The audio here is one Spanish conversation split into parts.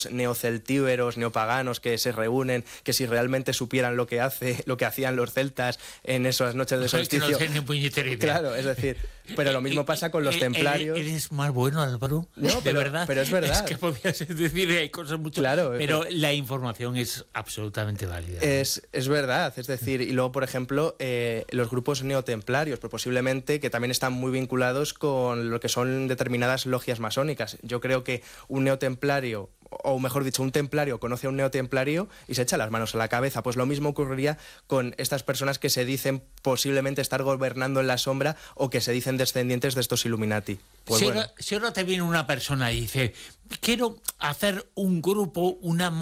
neoceltíberos, neopaganos que se reúnen, que si realmente supieran lo que hacían los celtas en esas noches de solsticio. Es que no tienen puñetera idea. Claro, es decir, pero lo mismo pasa con los templarios. Eres más bueno, Álvaro. No, de verdad. Pero es verdad. Es que podías decir que hay cosas mucho. Claro, pero la información es absolutamente válida. Es verdad, es decir, y luego, por ejemplo, los grupos neotemplarios, pues posiblemente que también están muy vinculados con lo que son determinadas logias masónicas. Yo creo que un neotemplario, o mejor dicho, un templario conoce a un neotemplario y se echa las manos a la cabeza. Pues lo mismo ocurriría con estas personas que se dicen posiblemente estar gobernando en la sombra o que se dicen descendientes de estos Illuminati. Pues si ahora te viene una persona y dice, quiero hacer un grupo,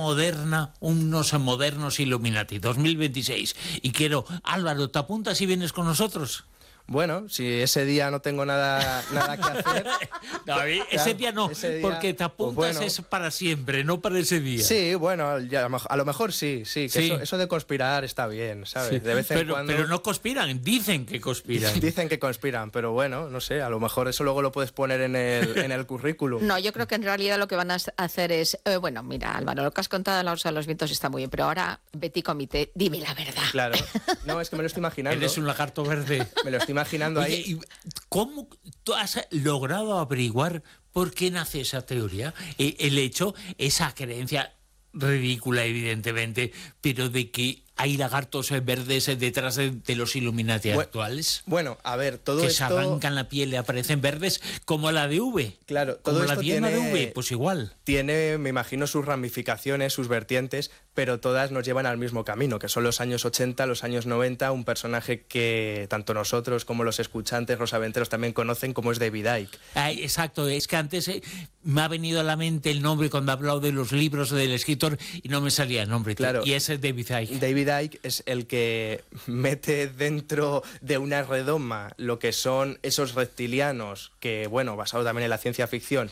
unos modernos Illuminati 2026 y quiero, Álvaro, ¿te apuntas y vienes con nosotros? Bueno, si ese día no tengo nada que hacer... David, ese día no, porque te apuntas pues bueno, es para siempre, no para ese día. Sí, bueno, ya, a lo mejor sí, que eso de conspirar está bien, ¿sabes? Sí. De vez en cuando... Pero no conspiran, dicen que conspiran. Dicen que conspiran, pero bueno, no sé, a lo mejor eso luego lo puedes poner en el currículum. No, yo creo que en realidad lo que van a hacer es... bueno, mira, Álvaro, lo que has contado en la Rosa de los Vientos está muy bien, pero ahora, Betty Comité, dime la verdad. Claro, no, es que me lo estoy imaginando. Eres un lagarto verde. Me lo estoy imaginando. Oye, ahí. ¿Cómo tú has logrado averiguar por qué nace esa teoría? El hecho, esa creencia ridícula, evidentemente, pero de que hay lagartos verdes detrás de los Illuminati actuales. Bueno, a ver, todo que esto... se arrancan la piel y aparecen verdes, como la de V. Claro, todo como esto la diana tiene... de V, pues igual. Tiene, me imagino, sus ramificaciones, sus vertientes, pero todas nos llevan al mismo camino, que son los años 80, los años 90, un personaje que tanto nosotros como los escuchantes, los aventeros también conocen, como es David Icke. Exacto, es que antes me ha venido a la mente el nombre cuando he hablado de los libros del escritor y no me salía el nombre. Claro. Y ese es David Icke. David Icke es el que mete dentro de una redoma lo que son esos reptilianos, que, bueno, basado también en la ciencia ficción,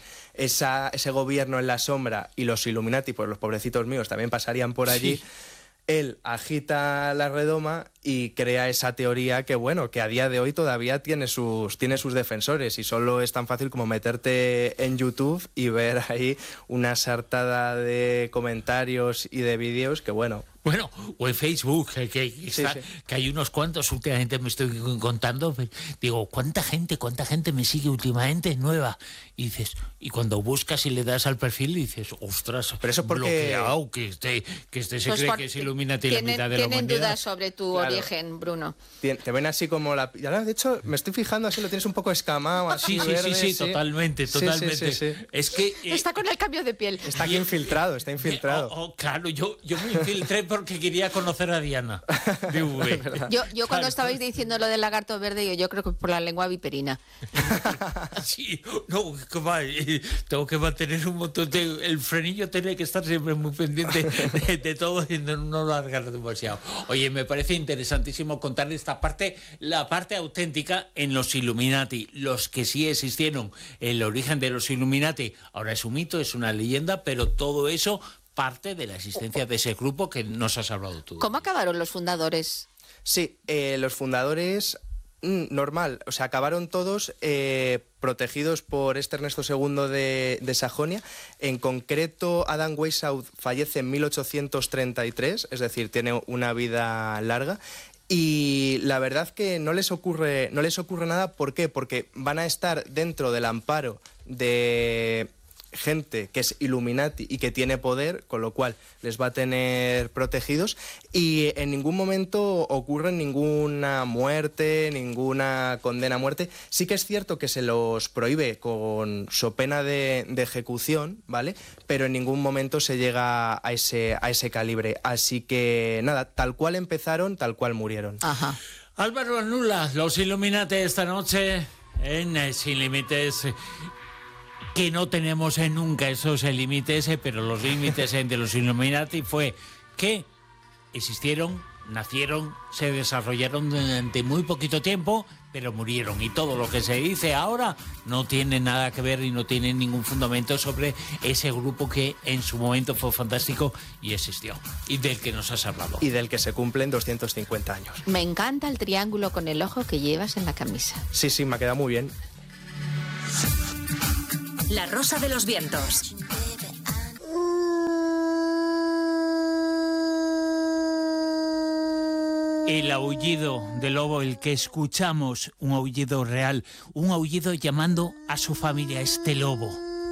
ese gobierno en la sombra, y los Illuminati, pues los pobrecitos míos también pasarían por allí. Sí. Él agita la redoma y crea esa teoría que, bueno, que a día de hoy todavía tiene sus defensores, y solo es tan fácil como meterte en YouTube y ver ahí una sartada de comentarios y de vídeos que, bueno... Bueno, o en Facebook, que hay unos cuantos, últimamente me estoy contando, digo, ¿cuánta gente me sigue últimamente nueva? Y dices, y cuando buscas y le das al perfil, dices, ostras, pero eso porque... bloqueado, que se cree que es Illuminati la mitad de la humanidad. Tienen dudas sobre tu origen, Bruno. Te ven así como la... De hecho, me estoy fijando, así lo tienes un poco escamado, así verde, sí, totalmente. Sí. Es que... está con el cambio de piel. Está aquí infiltrado. Claro, yo me infiltré porque quería conocer a Diana de V. Yo cuando estabais diciendo lo del lagarto verde, yo creo que por la lengua viperina. Sí, no, tengo que mantener un montón de... El frenillo tiene que estar siempre muy pendiente de todo y no largar demasiado. Oye, me parece interesantísimo contar esta parte, la parte auténtica en los Illuminati, los que sí existieron, el origen de los Illuminati. Ahora es un mito, es una leyenda, pero todo eso parte de la existencia de ese grupo que nos has hablado tú. ¿Cómo acabaron los fundadores? Sí, los fundadores, normal, o sea, acabaron todos protegidos por este Ernesto II de Sajonia. En concreto, Adam Weishaupt fallece en 1833, es decir, tiene una vida larga. Y la verdad que no les ocurre nada. ¿Por qué? Porque van a estar dentro del amparo de gente que es Illuminati y que tiene poder, con lo cual les va a tener protegidos, y en ningún momento ocurre ninguna muerte, ninguna condena a muerte. Sí que es cierto que se los prohíbe con so pena de ejecución, ¿vale? Pero en ningún momento se llega a ese calibre. Así que nada, tal cual empezaron, tal cual murieron. Ajá. Álvaro Anula, los Illuminati esta noche en Sin Límites. Que no tenemos nunca esos límites, pero los límites de los Illuminati fue que existieron, nacieron, se desarrollaron durante muy poquito tiempo, pero murieron. Y todo lo que se dice ahora no tiene nada que ver y no tiene ningún fundamento sobre ese grupo que en su momento fue fantástico y existió. Y del que nos has hablado. Y del que se cumplen 250 años. Me encanta el triángulo con el ojo que llevas en la camisa. Sí, me ha quedado muy bien. La Rosa de los Vientos. El aullido del lobo, el que escuchamos, un aullido real, un aullido llamando a su familia, este lobo.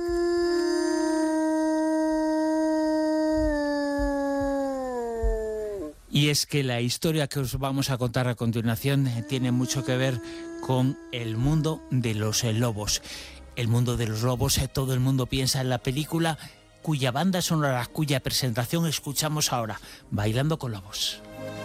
Y es que la historia que os vamos a contar a continuación tiene mucho que ver con el mundo de los lobos. El mundo de los lobos, todo el mundo piensa en la película cuya banda sonora, cuya presentación escuchamos ahora, Bailando con Lobos.